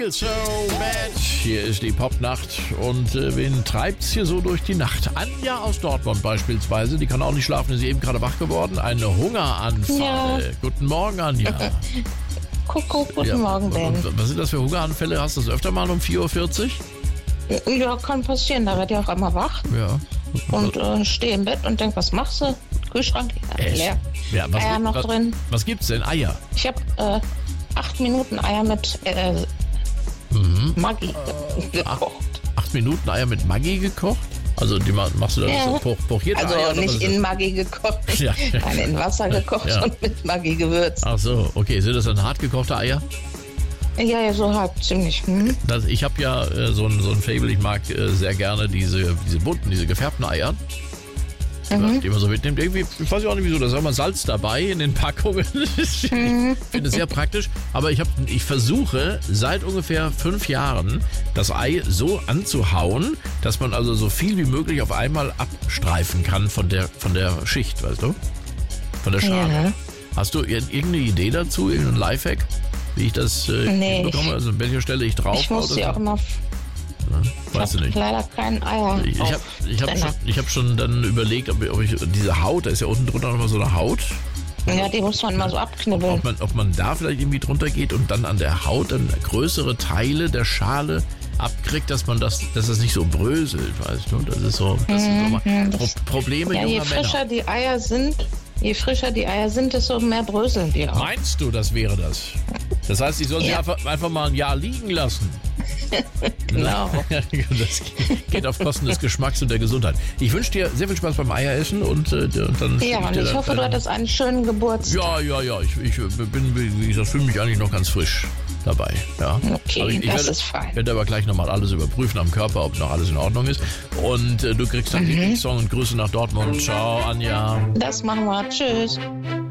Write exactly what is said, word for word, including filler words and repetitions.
So bad. Hier ist die Popnacht und äh, wen treibt's hier so durch die Nacht? Anja aus Dortmund beispielsweise, die kann auch nicht schlafen, ist eben gerade wach geworden. Eine Hungeranfall. Ja. Guten Morgen, Anja. Kuckuck, guten Ja. Morgen, Ben. Und was sind das für Hungeranfälle? Hast du das öfter mal um vier Uhr vierzig? Ja, kann passieren, da werd ich auch einmal wach Ja. und äh, stehe im Bett und denk, was machst du? Kühlschrank Echt? leer. Ja, was, Eier noch was, drin. Was gibt's denn? Eier? Ich habe äh, acht Minuten Eier mit äh, Mhm. Maggi ge- Ach. gekocht. Acht Minuten Eier mit Maggi gekocht? Also die ma- machst du da Ja. so poch, pochierte Also Eier? oder nicht was ist in das? Maggi gekocht, Ja. nein, in Wasser gekocht Ja. und mit Maggi gewürzt. Ach so, okay. Sind das dann hart gekochte Eier? Ja, ja, so halb ziemlich. Hm? Das, ich habe ja äh, so, ein, so ein Faible, ich mag äh, sehr gerne diese, diese bunten, diese gefärbten Eier, Mhm. die man so mitnimmt. Irgendwie, ich weiß auch nicht wieso, da ist auch mal Salz dabei in den Packungen. Ich Mhm. finde es sehr praktisch, aber ich, hab, ich versuche seit ungefähr fünf Jahren das Ei so anzuhauen, dass man also so viel wie möglich auf einmal abstreifen kann von der, von der Schicht, weißt du? Von der Schale. Ja. Hast du ir- irgendeine Idee dazu, irgendeinen Lifehack, wie ich das äh, Nee, bekomme? Also an welcher Stelle ich drauf Ich muss hau, sie das- auch immer. Weißt du Ich nicht. habe leider kein Eier. Ich, ich habe auf ich hab Trenner. schon, ich hab schon dann überlegt, ob, ich- ob ich diese Haut, da ist ja unten drunter nochmal so eine Haut, Ja, die muss man mal so abknibbeln. ob man, ob man da vielleicht irgendwie drunter geht und dann an der Haut dann größere Teile der Schale abkriegt, dass man das, dass das nicht so bröselt, weißt du? Das ist so, das sind so mal Mhm, Pro das- Probleme Ja, je junger frischer Männer. die Eier sind, je frischer die Eier sind, desto mehr bröseln die auch. Meinst du, das wäre das? Das heißt, ich soll sie Ja. einfach, einfach mal ein Jahr liegen lassen. Genau. Das geht auf Kosten des Geschmacks und der Gesundheit. Ich wünsche dir sehr viel Spaß beim Eieressen und, äh, und dann. Ja, und dir ich dann- hoffe, du hattest einen schönen Geburtstag. Ja, ja, ja. Ich, ich bin, wie gesagt, fühle mich eigentlich noch ganz frisch dabei. Ja. Okay, Aber ich, ich das werde, ist fein. werde aber gleich nochmal alles überprüfen am Körper, ob noch alles in Ordnung ist. Und äh, du kriegst dann Mhm. den Song und Grüße nach Dortmund. Ciao, Anja. Das machen wir. Tschüss.